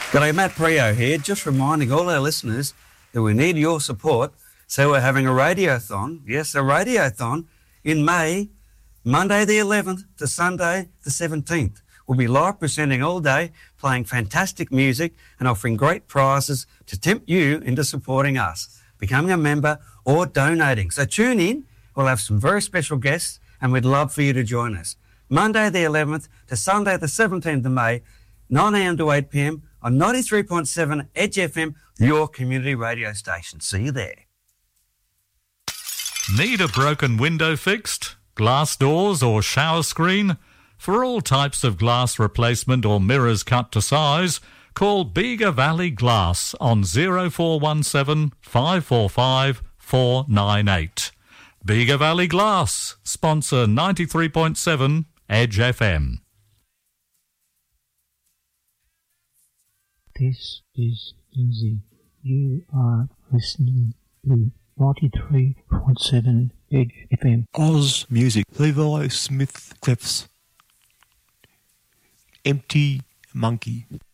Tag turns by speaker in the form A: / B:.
A: G'day, Matt Prio here, just reminding all our listeners that we need your support. So we're having a radiothon, yes, a radiothon in May, Monday the 11th to Sunday the 17th. We'll be live presenting all day, playing fantastic music and offering great prizes to tempt you into supporting us, becoming a member or donating. So tune in, we'll have some very special guests and we'd love for you to join us. Monday the 11th to Sunday the 17th of May, 9am to 8pm on 93.7 Edge FM, your community radio station. See you there.
B: Need a broken window fixed? Glass doors or shower screen? For all types of glass replacement or mirrors cut to size, call Bega Valley Glass on 0417 545 498. Bega Valley Glass, sponsor 93.7 Edge FM.
C: This is Lindsay. You are listening to 93.7 Edge FM.
D: Oz Music. Levi Smith Clefs. Empty Monkey.